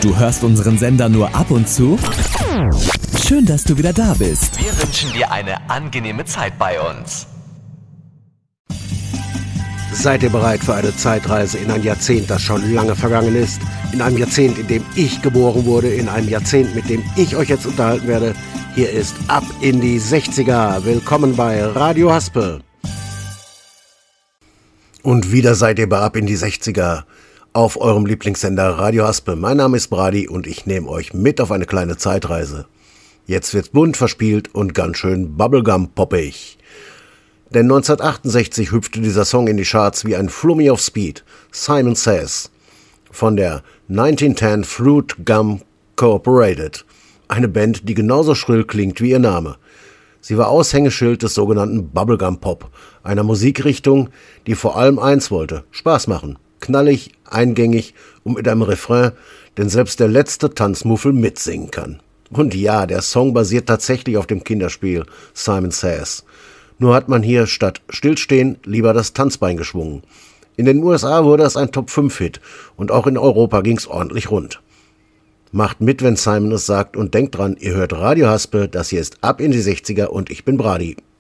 Du hörst unseren Sender nur ab und zu? Schön, dass du wieder da bist. Wir wünschen dir eine angenehme Zeit bei uns. Seid ihr bereit für eine Zeitreise in ein Jahrzehnt, das schon lange vergangen ist? In einem Jahrzehnt, in dem ich geboren wurde, in einem Jahrzehnt, mit dem ich euch jetzt unterhalten werde. Hier ist Ab in die 60er. Willkommen bei Radio Haspel. Und wieder seid ihr bei Ab in die 60er auf eurem Lieblingssender Radio Haspel. Mein Name ist Brady und ich nehme euch mit auf eine kleine Zeitreise. Jetzt wird's bunt, verspielt und ganz schön Bubblegum-poppig. Denn 1968 hüpfte dieser Song in die Charts wie ein Flummi auf Speed. Simon Says von der 1910 Fruit Gum Cooperated. Eine Band, die genauso schrill klingt wie ihr Name. Sie war Aushängeschild des sogenannten Bubblegum Pop, einer Musikrichtung, die vor allem eins wollte: Spaß machen. Knallig, eingängig und mit einem Refrain, den selbst der letzte Tanzmuffel mitsingen kann. Und ja, der Song basiert tatsächlich auf dem Kinderspiel Simon Says. Nur hat man hier statt Stillstehen lieber das Tanzbein geschwungen. In den USA wurde es ein Top-5-Hit und auch in Europa ging's ordentlich rund. Macht mit, wenn Simon es sagt und denkt dran, ihr hört Radio Haspel, das hier ist Ab in die 60er und ich bin Brady.